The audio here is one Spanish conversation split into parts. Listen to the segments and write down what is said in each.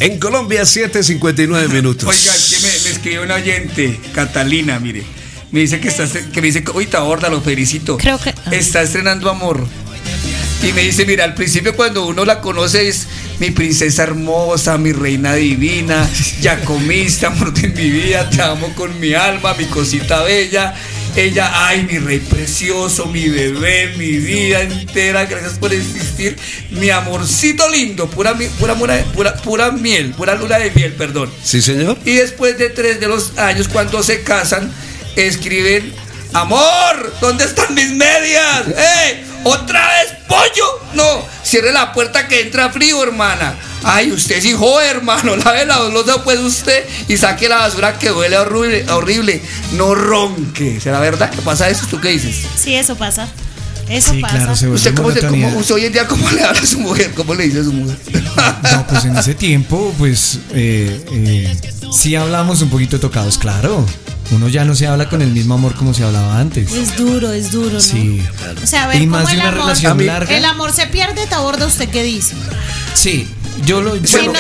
En Colombia, 7:59 minutos. Oiga, que me escribió una oyente, Catalina, mire. Me dice que me dice, oye, Taborda, lo felicito. Creo que está estrenando Amor. Y me dice, mira, al principio cuando uno la conoce es mi princesa hermosa, mi reina divina, ya comiste, amor de mi vida, te amo con mi alma, mi cosita bella. Ella, ay, mi rey precioso, mi bebé, mi vida entera, gracias por existir, mi amorcito lindo, pura miel, pura luna de miel, perdón. Sí, señor. Y después de 3 de los años, cuando se casan, escriben, amor, ¿dónde están mis medias? ¡Ey! ¿Otra vez pollo? No, cierre la puerta que entra frío, hermana. Ay, usted sí jode, hermano. Lave la loza pues usted y saque la basura que huele horrible. No ronque. ¿Será verdad que pasa eso? ¿Tú qué dices? Sí, eso pasa. Eso sí, pasa. Claro, ¿Usted usted hoy en día cómo le habla a su mujer? ¿Cómo le dice a su mujer? No, pues en ese tiempo, pues sí hablamos un poquito tocados, claro. Uno ya no se habla con el mismo amor como se hablaba antes. Es duro, ¿no? Sí. O sea, a ver, y ¿cómo más de una relación larga. El amor se pierde, Taborda, ¿usted qué dice? Sí, yo lo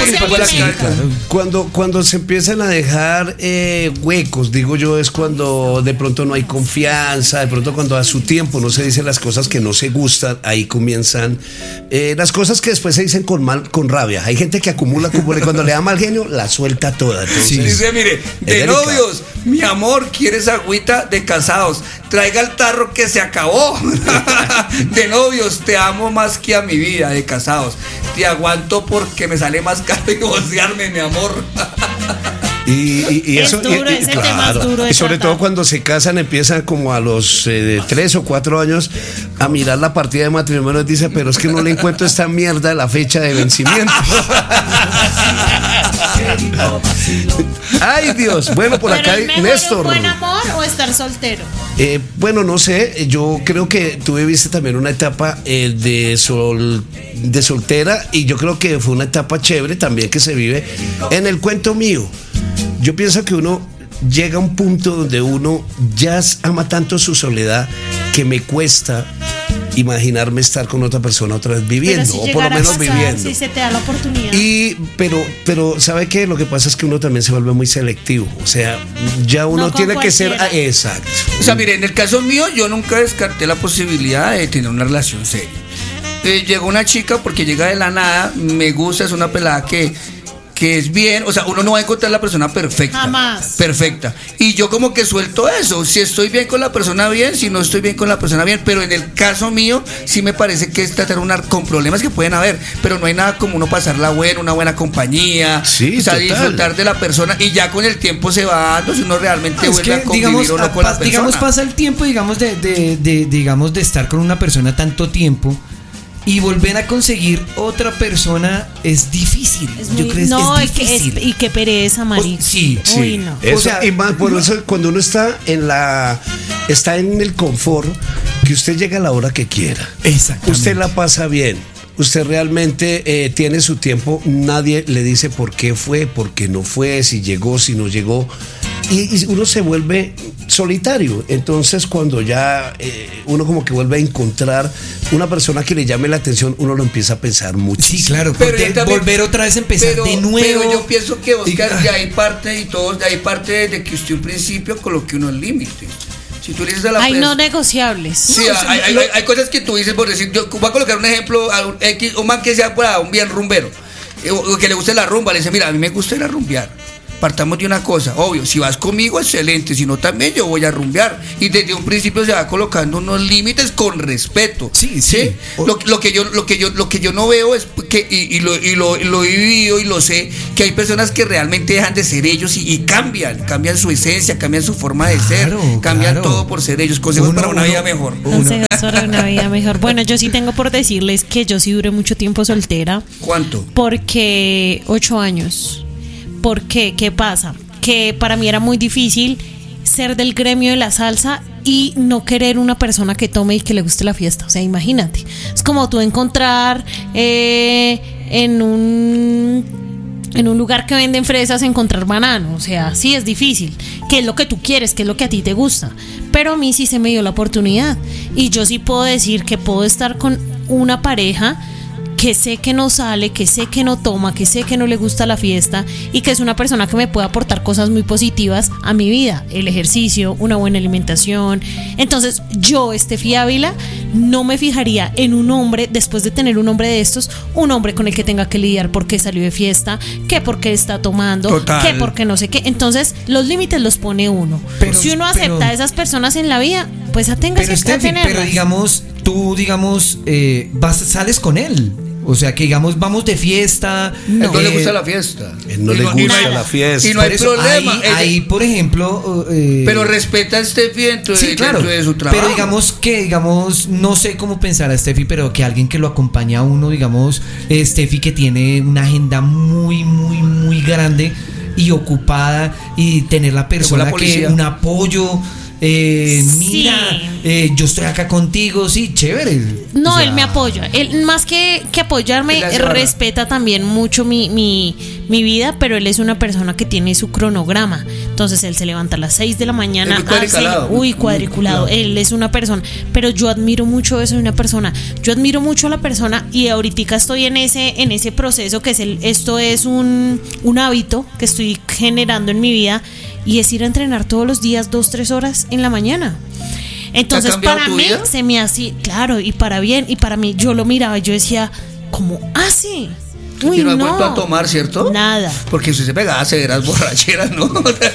cuando se empiezan a dejar huecos, digo yo, es cuando de pronto no hay confianza, de pronto cuando a su tiempo no se dicen las cosas que no se gustan, ahí comienzan las cosas que después se dicen con rabia. Hay gente que acumula y cuando le da mal genio la suelta toda. Entonces, sí. Dice, mire, de novios, mi amor, ¿quieres agüita? De casados, traiga el tarro que se acabó. De novios, te amo más que a mi vida. De casados, te aguanto porque me sale más caro divorciarme, mi amor. Y es eso duro, ese tema es duro de y sobre tratar. todo cuando se casan empiezan como a los 3 o 4 años a mirar la partida de matrimonio y dice, pero es que no le encuentro esta mierda la fecha de vencimiento. Ay, Dios. Bueno, por ¿pero acá es mejor Néstor. un buen amor o estar soltero? Bueno, no sé, yo creo que tú viviste también una etapa de soltera y yo creo que fue una etapa chévere también que se vive en el cuento mío. Yo pienso que uno llega a un punto donde uno ya ama tanto su soledad que me cuesta imaginarme estar con otra persona otra vez viviendo, si o por lo menos viviendo. Si se te da la oportunidad. Pero ¿sabe qué? Lo que pasa es que uno también se vuelve muy selectivo. O sea, ya uno no tiene que ser exacto. O sea, mire, en el caso mío, yo nunca descarté la posibilidad de tener una relación seria. Llegó una chica porque llega de la nada, me gusta, es una pelada que es bien, o sea, uno no va a encontrar la persona perfecta. Jamás. Perfecta. Y yo como que suelto eso. Si estoy bien con la persona, bien. Si no estoy bien con la persona, bien. Pero en el caso mío, sí me parece que es tratar con problemas que pueden haber. Pero no hay nada como uno pasarla buena, una buena compañía. Sí, o sea, total. disfrutar de la persona. Y ya con el tiempo se va dando, si uno realmente vuelve a convivir o no con la persona. Digamos, pasa el tiempo, digamos, de estar con una persona tanto tiempo. Y volver a conseguir otra persona es difícil. Yo creo no, es difícil. Y qué pereza, marico. Sí. Uy, no. Eso, o sea, y más por eso cuando uno está en el confort, que usted llega a la hora que quiera. Exactamente. Usted la pasa bien. Usted realmente tiene su tiempo. Nadie le dice por qué fue, por qué no fue, si llegó, si no llegó. Y uno se vuelve solitario. Entonces cuando ya uno como que vuelve a encontrar una persona que le llame la atención, uno lo empieza a pensar mucho. Sí, claro, porque volver otra vez a empezar de nuevo. Pero yo pienso que Oscar, de ahí parte y todos, de ahí parte de que usted al principio coloque unos límites. Si tú le dices a la hay no negociables. Sí, hay cosas que tú dices, por decir, yo voy a colocar un ejemplo, un man que sea un bien rumbero, o que le guste la rumba, le dice, mira, a mí me gusta ir a rumbear. Partamos de una cosa, obvio, si vas conmigo, excelente, si no también yo voy a rumbear. Y desde un principio se va colocando unos límites con respeto. Sí. Lo que yo no veo es que, y lo he vivido y lo sé, que hay personas que realmente dejan de ser ellos y cambian su esencia, cambian su forma de ser, cambian todo por ser ellos. Consejos para una vida mejor. Consejos para una vida mejor. Bueno, yo sí tengo por decirles que yo sí duré mucho tiempo soltera. ¿Cuánto? Porque 8 años. ¿Por qué? ¿Qué pasa? Que para mí era muy difícil ser del gremio de la salsa y no querer una persona que tome y que le guste la fiesta. O sea, imagínate. Es como tú encontrar en un lugar que venden fresas, encontrar banano. O sea, sí es difícil. ¿Qué es lo que tú quieres? ¿Qué es lo que a ti te gusta? Pero a mí sí se me dio la oportunidad. Y yo sí puedo decir que puedo estar con una pareja que sé que no sale, que sé que no toma, que sé que no le gusta la fiesta y que es una persona que me puede aportar cosas muy positivas a mi vida, el ejercicio, una buena alimentación. Entonces yo, Steffi Ávila, no me fijaría en un hombre, después de tener un hombre de estos, un hombre con el que tenga que lidiar porque salió de fiesta, que porque está tomando, Total. que porque no sé qué. Entonces los límites los pone uno. Pero- si uno acepta pero- a esas personas en la vida, pues aténgase Pero a Steffi, tenerlas. pero digamos, tú sales con él. O sea, que digamos, vamos de fiesta. A él no le gusta eh, la fiesta. Él no Y le gusta nada. la fiesta. Y no hay por eso, problema. Ahí, por ejemplo. Pero respeta a Steffi dentro, Sí, claro. dentro de su trabajo. Pero digamos, no sé cómo pensar a Steffi, pero que alguien que lo acompaña a uno, digamos, Steffi que tiene una agenda muy, muy, muy grande y ocupada, y tener la persona la que policía. un apoyo. Mira, Sí. yo estoy acá contigo, sí, chévere. No, O sea, él me apoya. Él más que apoyarme, Él hace él barra. respeta también mucho mi vida, pero él es una persona que tiene su cronograma. Entonces él se levanta a las 6 de la mañana. Es muy cuadriculado. Cuadriculado. Él es una persona. Pero yo admiro mucho eso de una persona. Yo admiro mucho a la persona y ahorita estoy en ese proceso que es esto es un hábito que estoy generando en mi vida. Y es ir a entrenar todos los días 2-3 horas en la mañana. Entonces cambiado para tu mí vida? se me hacía, claro, y para bien, y para mí yo lo miraba, yo decía, ¿cómo hace? Uy, Y no ha no. vuelto a tomar, ¿cierto? Nada. Porque usted se pegaba severas borracheras, ¿no?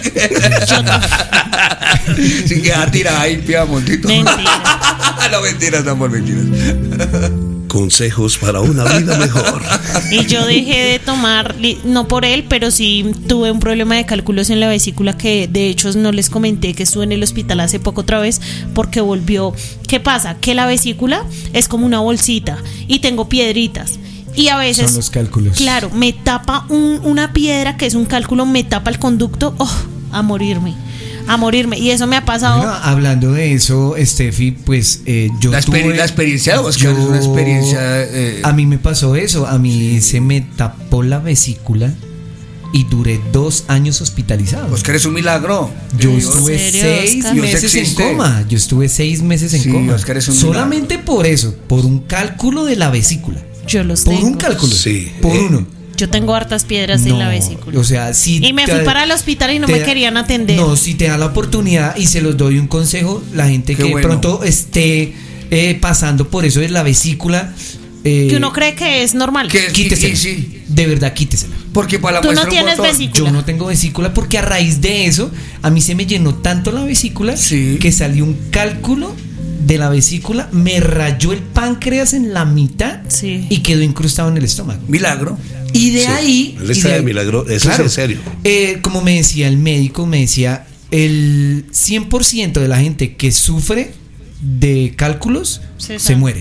Sí, quedaba tirada ahí, piamontito. Mentira. No, mentiras, no, por mentiras. Consejos para una vida mejor. Y yo dejé de tomar, no por él, pero sí tuve un problema de cálculos en la vesícula que de hecho no les comenté que estuve en el hospital hace poco otra vez porque volvió. ¿Qué pasa? Que la vesícula es como una bolsita y tengo piedritas. Y a veces, Son los cálculos. claro, me tapa una piedra que es un cálculo, me tapa el conducto, a morirme. Y eso me ha pasado. Bueno, hablando de eso, Steffi, pues yo La tuve... experiencia de Oscar es una experiencia... A mí me pasó eso, a mí se me tapó la vesícula y duré 2 años hospitalizado. Oscar es un milagro. Yo Dios. estuve ¿En serio, 6 Oscar? Dios meses en existe. coma. Yo estuve 6 meses en Sí, coma. Oscar es un solamente por eso, por un cálculo de la vesícula. Yo los Por tengo. un cálculo. Sí. Por uno. Yo tengo hartas piedras en la vesícula. O sea, si Y me fui para el hospital y no te me da- querían atender. No, si te da la oportunidad y se los doy un consejo, la gente Qué que bueno. pronto esté pasando por eso de la vesícula. Que uno cree que es normal. Que- Quítesela. Sí. De verdad, quítesela. Porque para la Tú no muestra un tienes botón. vesícula. Yo no tengo vesícula porque a raíz de eso a mí se me llenó tanto la vesícula Sí. que salió un cálculo de la vesícula, me rayó el páncreas en la mitad Sí. y quedó incrustado en el estómago. Milagro. Y de Sí, ahí... él y está de de ahí- milagro, eso es en serio. Como me decía el médico, me decía, el 100% de la gente que sufre de cálculos Sí, se sí. muere.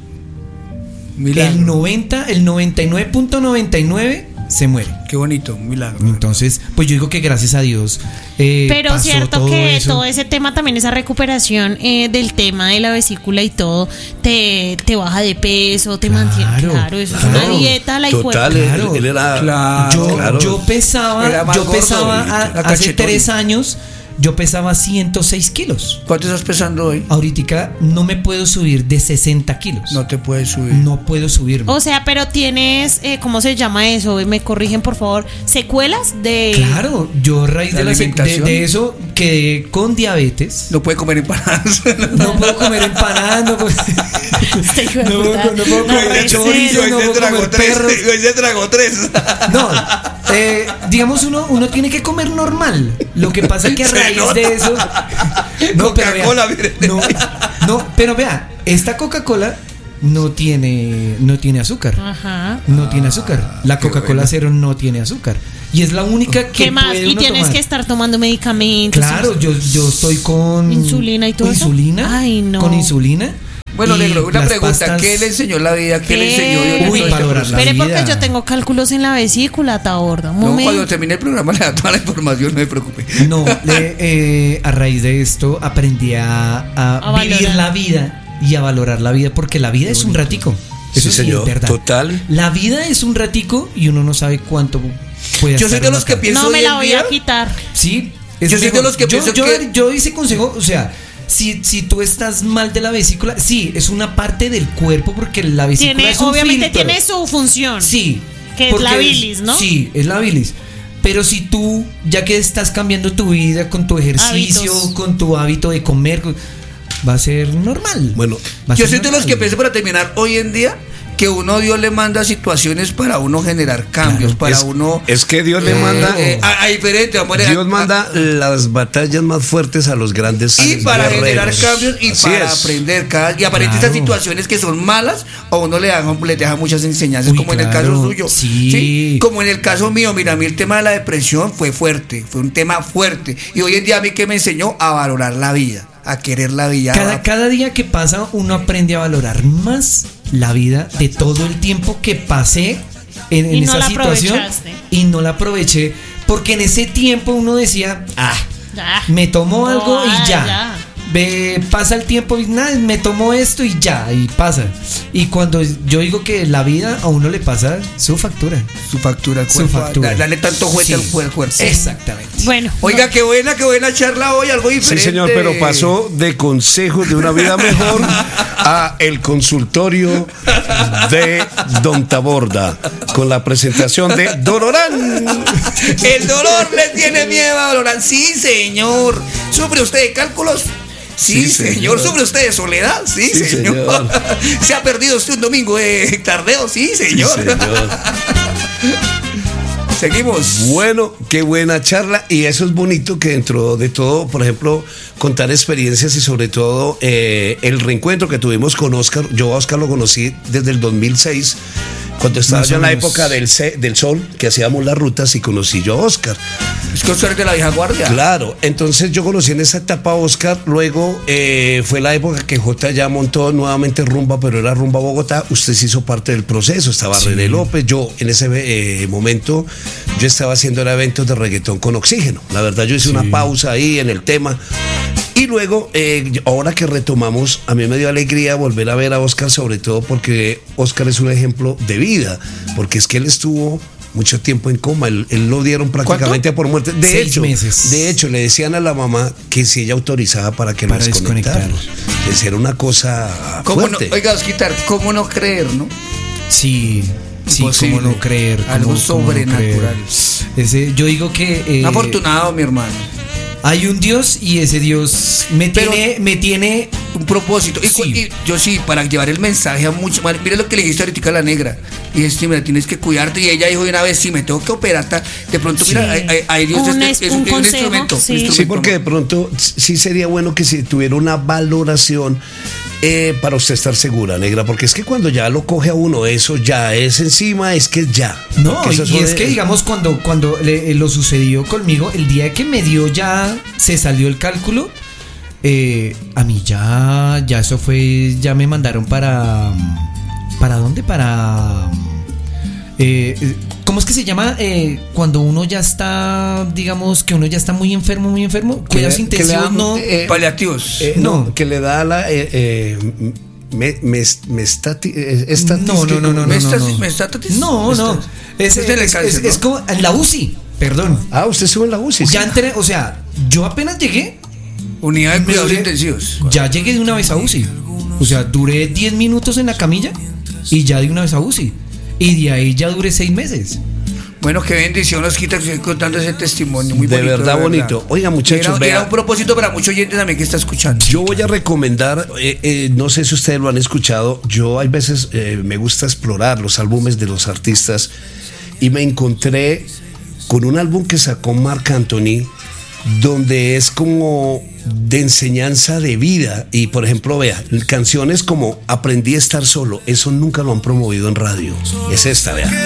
Milagro. El 99.99 se muere. Qué bonito, un milagro. Entonces, pues yo digo que gracias a Dios. Pero pasó cierto todo que eso. todo ese tema también, esa recuperación del tema de la vesícula y todo, te baja de peso, te mantiene. Claro, eso es una claro. dieta, la Total, hijueputa. Claro. él era. Claro. claro. Yo pesaba, Era más gordo, hace cachetón. 3 años, yo pesaba 106 kilos. ¿Cuánto estás pesando hoy? Ahorita no me puedo subir de 60 kilos. No te puedes subir. No puedo subirme. O sea, pero tienes, ¿cómo se llama eso? Me corrigen, por favor. ¿Secuelas de...? Claro, yo a raíz ¿La de, alimentación? de eso quedé con diabetes. No puede comer empanadas. No puedo comer empanadas, no puedo, Este hijo de no puedo- puta. no puedo No comer puede chorizo, ser. no puedo comer perros. Hoy se tragó 3. No, digamos uno tiene que comer normal. Lo que pasa es que a Se raíz nota. de eso, no, pero vea, Coca-Cola, mire. no, pero vea, esta Coca-Cola no tiene azúcar. Ajá. No tiene azúcar. La qué Coca-Cola bueno. cero no tiene azúcar. Y es la única que ¿Qué más? puede Y uno tienes tomar. que estar tomando medicamentos. Claro, yo estoy con ¿Insulina y todo eso? insulina. Ay, no. Con insulina. Bueno, Y negro, una las pregunta. pastas- ¿Qué le enseñó la vida? ¿Qué le enseñó Dios? en Uy, todo este valorar proceso? la Espere, porque vida. yo tengo cálculos en la vesícula, Taborda. Un No, momento. cuando termine el programa le da toda la información, no me preocupe. No, a raíz de esto aprendí a vivir valorar. la vida y a valorar la vida porque la vida es un ratico. Sí, Eso señor, es verdad. total. La vida es un ratico y uno no sabe cuánto puede Yo soy estar de uno los que acá. pienso No me hoy la en voy día. a quitar. Sí, es Yo soy de mejor. los que pienso que- yo hice consejo, o sea, si tú estás mal de la vesícula, sí, es una parte del cuerpo porque la vesícula es un obviamente filtro. tiene su función. Sí. Que es la bilis, ¿no? Sí, es la bilis. Pero si tú, ya que estás cambiando tu vida con tu ejercicio, Hábitos. con tu hábito de comer, va a ser normal. Bueno, Va a Yo ser soy de los normal. que pienso, para terminar, hoy en día, que Dios le manda situaciones para uno generar cambios, para uno... es que Dios le manda. a diferente, amor, Dios manda las batallas más fuertes a los grandes y para generar guerreros. cambios y Así para es. aprender. Y aparente Claro. estas situaciones que son malas, a uno le deja muchas enseñanzas, Uy, como en el claro. caso suyo. Sí. Como en el caso mío, mira, a mí el tema de la depresión fue fuerte, fue un tema fuerte. Y hoy en día a mí que me enseñó a valorar la vida, a querer la vida. Cada día que pasa uno aprende a valorar más la vida de todo el tiempo que pasé en Y no esa la situación aprovechaste. y no la aproveché porque en ese tiempo uno decía, Ya. me tomo algo y ya. ya. Pasa el tiempo y nada, me tomo esto y ya, y pasa. Y cuando yo digo que la vida a uno le pasa su factura. Su factura al Su cuerpo. factura. Dale tanto juguete al cuerpo. Exactamente. Bueno. Oiga, qué buena charla hoy, algo Sí, diferente. señor, pero pasó de consejos de una vida mejor a el consultorio de Don Taborda con la presentación de Dolorán. El dolor le tiene miedo a Dolorán. Sí, señor. ¿Sufre usted de cálculos? Sí, Sí, señor. señor. ¿Sufre usted de soledad? Sí, Sí, señor. señor. ¿Se ha perdido usted un domingo de tardeo? Sí, señor. Sí, señor. Seguimos. Bueno, qué buena charla, y eso es bonito, que dentro de todo, por ejemplo, contar experiencias y sobre todo el reencuentro que tuvimos con Oscar. Yo a Oscar lo conocí desde el 2006, cuando estaba Más yo o en la menos. época del sol, que hacíamos las rutas, y conocí yo a Oscar. Es que usted es de la vieja guardia. Claro, entonces yo conocí en esa etapa a Oscar, luego fue la época que J ya montó nuevamente Rumba, pero era Rumba Bogotá. Usted se hizo parte del proceso, estaba René López, yo en ese momento yo estaba haciendo eventos de reggaetón con Oxígeno. La verdad, yo hice una pausa ahí en el tema. Y luego, ahora que retomamos, a mí me dio alegría volver a ver a Oscar, sobre todo porque Oscar es un ejemplo de vida, porque es que él estuvo mucho tiempo en coma, él lo dieron prácticamente por muerte. De 6 meses. hecho, le decían a la mamá que si ella autorizaba para que lo Para desconectaran. desconectarlo. Entonces era una cosa ¿Cómo no, fuerte. oiga, Osquitar, ¿cómo no creer, no? Sí, Imposible. cómo no creer. Algo cómo no sobrenatural. creer. Yo digo que Afortunado, mi hermano. hay un Dios y ese Dios me Pero- tiene Un propósito. Y, Sí. y yo sí, para llevar el mensaje a muchos. Mira lo que le dijiste ahorita a la negra. Y dijiste, mira, tienes que cuidarte. Y ella dijo de una vez, sí, me tengo que operar. De pronto, Sí. mira, ahí Dios Un es un consejo, instrumento. sí. un Sí, instrumento. porque de pronto sí sería bueno que si tuviera una valoración para usted estar segura, negra, porque es que cuando ya lo coge a uno, eso ya es encima, es que ya. No, Porque eso y es que digamos cuando lo sucedió conmigo, el día que me dio ya se salió el cálculo, a mí ya eso fue, ya me mandaron ¿para dónde? ¿Cómo es que se llama? Cuando uno ya está, digamos que uno ya está muy enfermo, cuidados que le intensivos, dan, no. Paliativos. No. que le da la No. Es Usted le cáncer, ¿no? es como en la UCI, perdón. Ah, usted estuvo en la UCI. Ya entré, o sea, yo apenas llegué, Unidad de me cuidados duré- intensivos. ya llegué de una vez a UCI. O sea, duré 10 minutos en la camilla y ya de una vez a UCI. Y de ahí ya duré 6 meses. Bueno, qué bendición nos quita que estoy contando ese testimonio. Muy De bonito. verdad bonito. Oiga, muchachos, Era vea. un propósito para muchos oyentes también que está escuchando. Yo voy a recomendar, no sé si ustedes lo han escuchado, yo hay veces me gusta explorar los álbumes de los artistas y me encontré con un álbum que sacó Marc Anthony, donde es como de enseñanza de vida. Y por ejemplo, vea, canciones como Aprendí a estar solo, eso nunca lo han promovido en radio. Es esta, vea.